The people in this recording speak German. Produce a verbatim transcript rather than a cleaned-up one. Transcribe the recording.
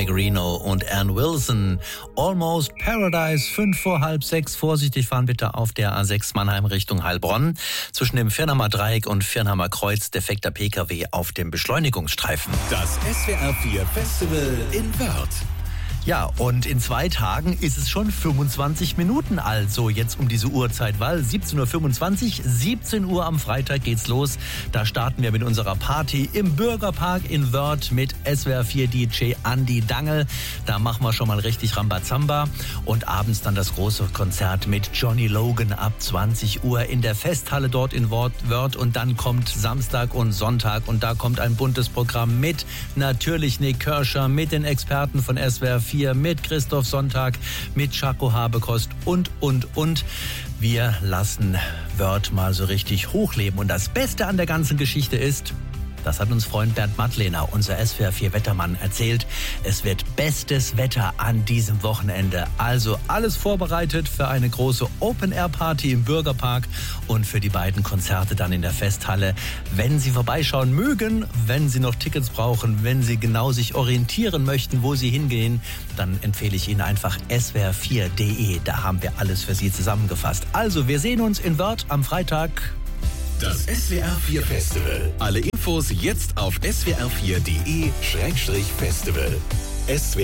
Mike Reno und Ann Wilson. Almost Paradise, fünf vor halb sechs. Vorsichtig fahren bitte auf der A sechs Mannheim Richtung Heilbronn. Zwischen dem Viernhammer Dreieck und Viernhammer Kreuz defekter P K W auf dem Beschleunigungsstreifen. Das S W R vier Festival in Wörth. Ja, und in zwei Tagen ist es schon fünfundzwanzig Minuten, also jetzt um diese Uhrzeit, weil siebzehn Uhr fünfundzwanzig, siebzehn Uhr am Freitag geht's los. Da starten wir mit unserer Party im Bürgerpark in Wörth mit S W R vier D J Andi Dangel. Da machen wir schon mal richtig Rambazamba. Und abends dann das große Konzert mit Johnny Logan ab zwanzig Uhr in der Festhalle dort in Wörth. Und dann kommt Samstag und Sonntag und da kommt ein buntes Programm mit natürlich Nick Kershaw, mit den Experten von S W R vier, mit Christoph Sonntag, mit Chaco Habekost und, und, und. Wir lassen Wörth mal so richtig hochleben. Und das Beste an der ganzen Geschichte ist, das hat uns Freund Bernd Mattlehner, unser S W R vier Wettermann, erzählt. Es wird bestes Wetter an diesem Wochenende. Also alles vorbereitet für eine große Open-Air-Party im Bürgerpark und für die beiden Konzerte dann in der Festhalle. Wenn Sie vorbeischauen mögen, wenn Sie noch Tickets brauchen, wenn Sie genau sich orientieren möchten, wo Sie hingehen, dann empfehle ich Ihnen einfach S W R vier punkt de. Da haben wir alles für Sie zusammengefasst. Also, wir sehen uns in Wörth am Freitag. Das S W R vier Festival. Alle Infos jetzt auf S W R vier punkt de Schrägstrich Festival. S W